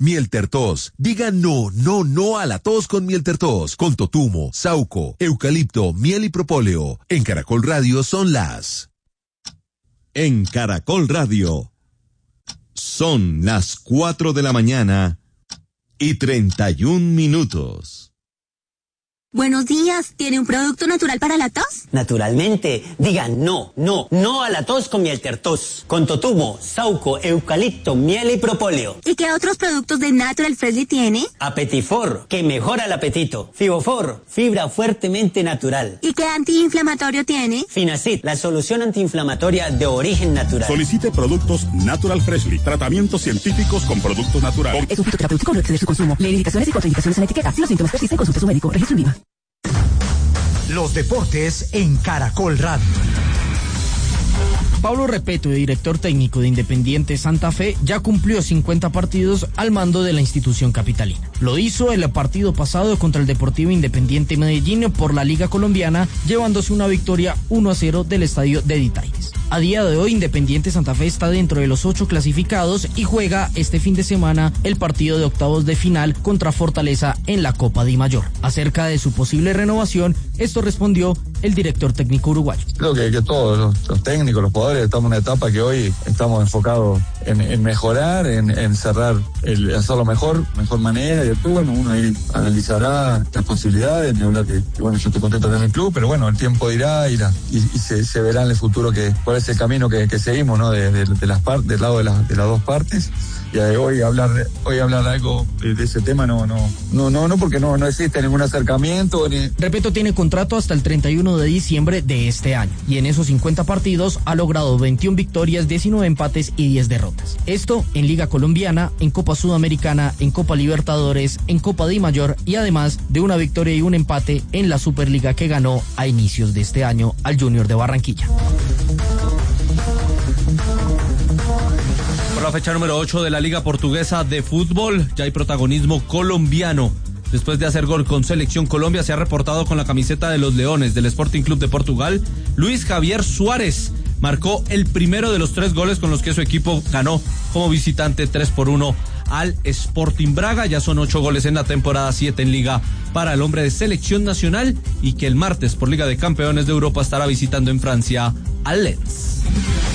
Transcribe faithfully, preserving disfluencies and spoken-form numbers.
Mieltertos. Diga no, no, no a la tos con Mieltertos. Con totumo, sauco, eucalipto, miel y propóleo. En Caracol Radio son las... En Caracol Radio son las cuatro de la mañana y treinta y un minutos. Buenos días, ¿tiene un producto natural para la tos? Naturalmente, diga no, no, no a la tos con Mieltertos, con totumo, sauco, eucalipto, miel y propóleo. ¿Y qué otros productos de Natural Freshly tiene? Apetifor, que mejora el apetito. Fibofor, fibra fuertemente natural. ¿Y qué antiinflamatorio tiene? Finacid, la solución antiinflamatoria de origen natural. Solicite productos Natural Freshly, tratamientos científicos con productos naturales. Es un fitoterapéutico, no exceder su consumo. Lee indicaciones y contraindicaciones en la etiqueta. Si los síntomas persisten, consulte a su médico. Registro en Viva. Los deportes en Caracol Radio. Pablo Repeto, director técnico de Independiente Santa Fe, ya cumplió cincuenta partidos al mando de la institución capitalina. Lo hizo el partido pasado contra el Deportivo Independiente Medellín por la Liga Colombiana, llevándose una victoria uno a cero del estadio de Ditaires. A día de hoy, Independiente Santa Fe está dentro de los ocho clasificados y juega este fin de semana el partido de octavos de final contra Fortaleza en la Copa Di Mayor. Acerca de su posible renovación, esto respondió el director técnico uruguayo. Creo que, que todos los, los técnicos, los jugadores, estamos en una etapa que hoy estamos enfocados en, en mejorar, en, en cerrar, el, hacerlo mejor, mejor manera, y después, bueno, uno ahí analizará las posibilidades, ni hablar que, que, bueno, yo estoy contento de tener el club, pero bueno, el tiempo dirá y, la, y, y se, se verá en el futuro que cuál es el camino que, que seguimos, ¿no? De, de, de las partes, del lado de, la, de las dos partes. Y hoy hablar hoy hablar algo de, de ese tema no no no no no porque no no existe ningún acercamiento ni... Repeto, tiene contrato hasta el treinta y uno de diciembre de este año y en esos cincuenta partidos ha logrado veintiuna victorias, diecinueve empates y diez derrotas. Esto en Liga Colombiana, en Copa Sudamericana, en Copa Libertadores, en Copa Di Mayor y además de una victoria y un empate en la Superliga que ganó a inicios de este año al Junior de Barranquilla. Por la fecha número ocho de la Liga Portuguesa de Fútbol, ya hay protagonismo colombiano. Después de hacer gol con Selección Colombia, se ha reportado con la camiseta de los Leones del Sporting Club de Portugal. Luis Javier Suárez marcó el primero de los tres goles con los que su equipo ganó como visitante tres por uno al Sporting Braga. Ya son ocho goles en la temporada, siete en Liga para el hombre de Selección Nacional y que el martes por Liga de Campeones de Europa estará visitando en Francia al Lens.